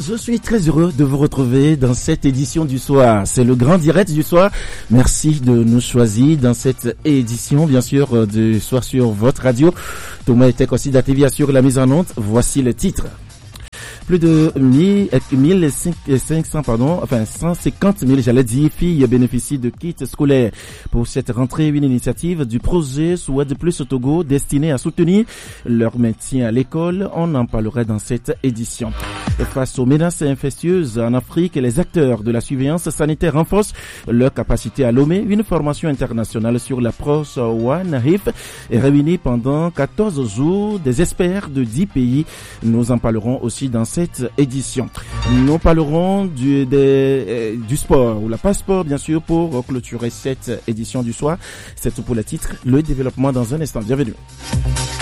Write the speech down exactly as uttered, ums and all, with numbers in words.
Je suis très heureux de vous retrouver dans cette édition du soir. C'est le grand direct du soir. Merci de nous choisir dans cette édition, bien sûr, du soir sur votre radio. Thomas était aussi d'A T V sur la mise en onde. Voici le titre. Plus de mille cinq cents, pardon, enfin cent cinquante mille, j'allais dire, filles bénéficient de kits scolaires. Pour cette rentrée, une initiative du projet Souhaite Plus au Togo destinée à soutenir leur maintien à l'école. On en parlerait dans cette édition. Face aux menaces infectieuses en Afrique, les acteurs de la surveillance sanitaire renforcent leur capacité à Lomé. Une formation internationale sur l'approche One Health est réunie pendant quatorze jours des experts de dix pays. Nous en parlerons aussi dans cette édition. Nous parlerons du, des, euh, du sport ou la passeport, bien sûr, pour clôturer cette édition du soir. C'est tout pour le titre. Le développement dans un instant. Bienvenue.